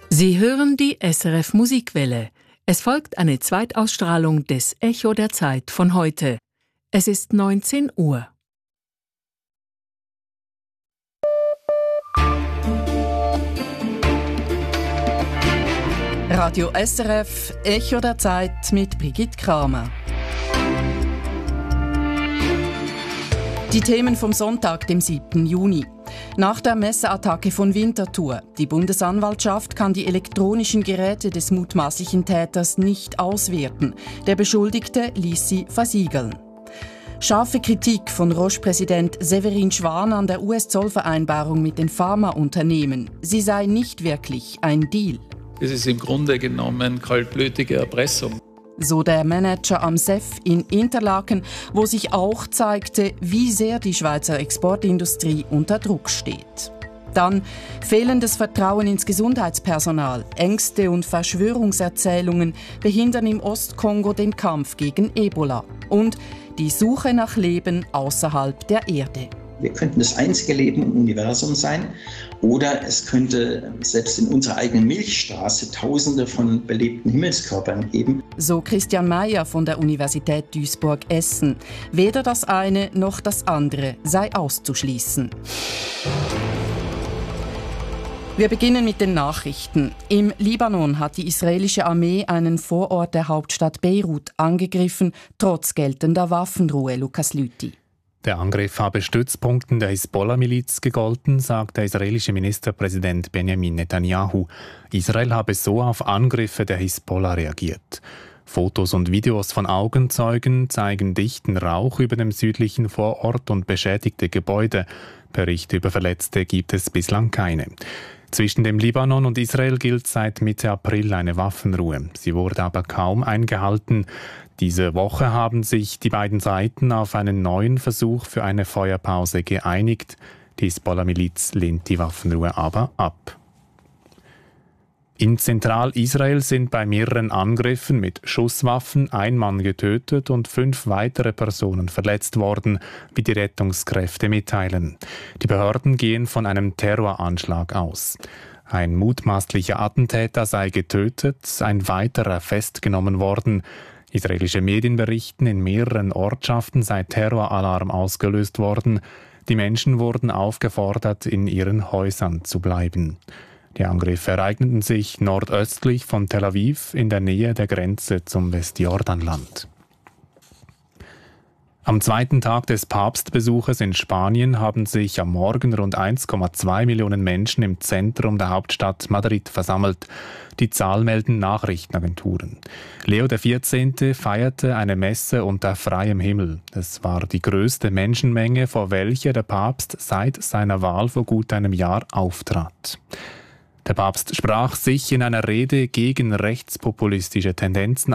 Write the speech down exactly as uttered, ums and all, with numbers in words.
Sie hören die S R F Musikwelle. Es folgt eine Zweitausstrahlung des Echo der Zeit von heute. Es ist neunzehn Uhr. Radio S R F, Echo der Zeit mit Brigitte Kramer. Die Themen vom Sonntag, dem siebten Juni. Nach der Messerattacke von Winterthur. Die Bundesanwaltschaft kann die elektronischen Geräte des mutmaßlichen Täters nicht auswerten. Der Beschuldigte ließ sie versiegeln. Scharfe Kritik von Roche-Präsident Severin Schwan an der U S-Zollvereinbarung mit den Pharmaunternehmen. Sie sei nicht wirklich ein Deal. Es ist im Grunde genommen kaltblütige Erpressung. So der Manager am S E F in Interlaken, wo sich auch zeigte, wie sehr die Schweizer Exportindustrie unter Druck steht. Dann fehlendes Vertrauen ins Gesundheitspersonal, Ängste und Verschwörungserzählungen behindern im Ostkongo den Kampf gegen Ebola und die Suche nach Leben außerhalb der Erde. Wir könnten das einzige Leben im Universum sein oder es könnte selbst in unserer eigenen Milchstraße Tausende von belebten Himmelskörpern geben. So Christian Mayer von der Universität Duisburg-Essen. Weder das eine noch das andere sei auszuschließen. Wir beginnen mit den Nachrichten. Im Libanon hat die israelische Armee einen Vorort der Hauptstadt Beirut angegriffen, trotz geltender Waffenruhe. Lukas Lüthi. Der Angriff habe Stützpunkten der Hisbollah-Miliz gegolten, sagt der israelische Ministerpräsident Benjamin Netanyahu. Israel habe so auf Angriffe der Hisbollah reagiert. Fotos und Videos von Augenzeugen zeigen dichten Rauch über dem südlichen Vorort und beschädigte Gebäude. Berichte über Verletzte gibt es bislang keine. Zwischen dem Libanon und Israel gilt seit Mitte April eine Waffenruhe. Sie wurde aber kaum eingehalten. Diese Woche haben sich die beiden Seiten auf einen neuen Versuch für eine Feuerpause geeinigt. Die Hisbollah-Miliz lehnt die Waffenruhe aber ab. In Zentralisrael sind bei mehreren Angriffen mit Schusswaffen ein Mann getötet und fünf weitere Personen verletzt worden, wie die Rettungskräfte mitteilen. Die Behörden gehen von einem Terroranschlag aus. Ein mutmaßlicher Attentäter sei getötet, ein weiterer festgenommen worden. Israelische Medien berichten, in mehreren Ortschaften sei Terroralarm ausgelöst worden. Die Menschen wurden aufgefordert, in ihren Häusern zu bleiben. Die Angriffe ereigneten sich nordöstlich von Tel Aviv in der Nähe der Grenze zum Westjordanland. Am zweiten Tag des Papstbesuches in Spanien haben sich am Morgen rund eins Komma zwei Millionen Menschen im Zentrum der Hauptstadt Madrid versammelt. Die Zahl melden Nachrichtenagenturen. Leo der vierzehnte feierte eine Messe unter freiem Himmel. Es war die größte Menschenmenge, vor welcher der Papst seit seiner Wahl vor gut einem Jahr auftrat. Der Papst sprach sich in einer Rede gegen rechtspopulistische Tendenzen